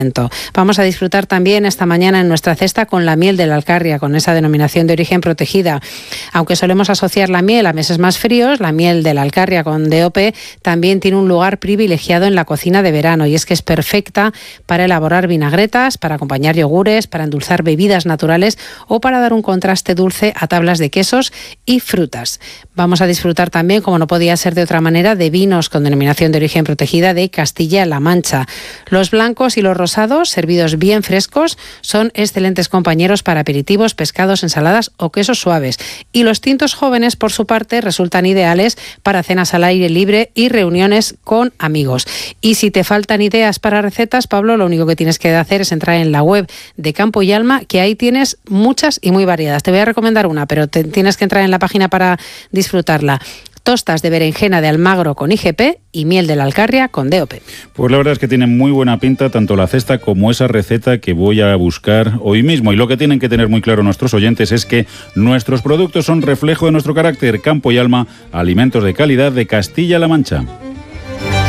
Vamos a disfrutar también esta mañana en nuestra cesta con la miel de la Alcarria, con esa denominación de origen protegida. Aunque solemos asociar la miel a meses más fríos, la miel de la Alcarria con DOP también tiene un lugar privilegiado en la cocina de verano, y es que es perfecta para elaborar vinagretas, para acompañar yogures, para endulzar bebidas naturales o para dar un contraste dulce a tablas de quesos y frutas. Vamos a disfrutar también, como no podía ser de otra manera, de vinos con denominación de origen protegida de Castilla-La Mancha. Los blancos y los rosados, servidos bien frescos, son excelentes compañeros para aperitivos, pescados, ensaladas o quesos suaves. Y los tintos jóvenes, por su parte, resultan ideales para cenas al aire libre y reuniones con amigos. Y si te faltan ideas para recetas, Pablo, lo único que tienes que hacer es entrar en la web de Campo y Alma, que ahí tienes muchas y muy variadas. Te voy a recomendar una, pero tienes que entrar en la página para disfrutarla. Tostas de berenjena de Almagro con IGP y miel de la Alcarria con DOP. Pues la verdad es que tiene muy buena pinta tanto la cesta como esa receta que voy a buscar hoy mismo. Y lo que tienen que tener muy claro nuestros oyentes es que nuestros productos son reflejo de nuestro carácter. Campo y Alma, alimentos de calidad de Castilla-La Mancha.